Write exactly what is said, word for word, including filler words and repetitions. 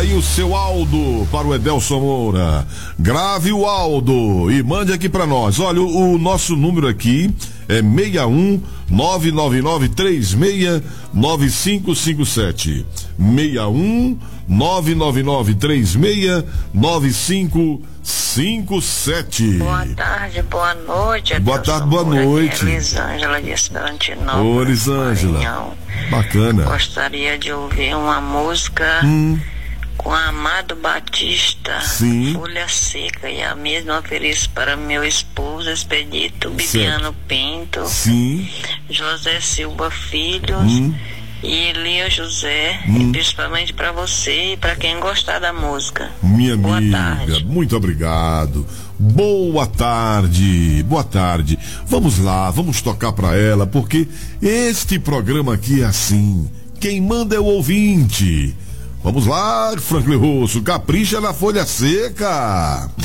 aí o seu Aldo para o Edelson Moura. Grave o Aldo e mande aqui para nós. Olha, o, o nosso número aqui é seis um nove nove nove três seis nove cinco cinco sete. seis um nove nove nove três seis nove cinco cinco sete. Boa tarde, boa noite. Boa tarde, boa noite. Elisângela de Esperantinópolis. Ô, Elisângela. Bacana. Gostaria de ouvir uma música hum. com Amado Batista. Sim. Folha Seca. E a mesma ofereço para meu esposo Expedito Bibiano Pinto. Sim. José Silva Filhos. Hum. E Elia José, hum. e principalmente para você e para quem gostar da música. Minha Boa amiga, tarde. Muito obrigado. Boa tarde, boa tarde. Vamos lá, vamos tocar para ela, porque este programa aqui é assim. Quem manda é o ouvinte. Vamos lá, Franklin Rosso, capricha na Folha Seca.